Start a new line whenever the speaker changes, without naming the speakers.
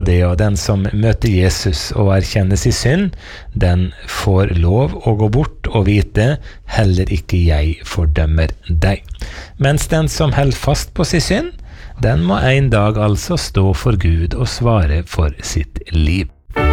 det, og den som møter Jesus og erkjenner sin synd, den får lov å gå bort og vite, heller ikke jeg fordømmer deg. Mens den som holder fast på sin synd, den må en dag altså stå for Gud og svare for sitt liv.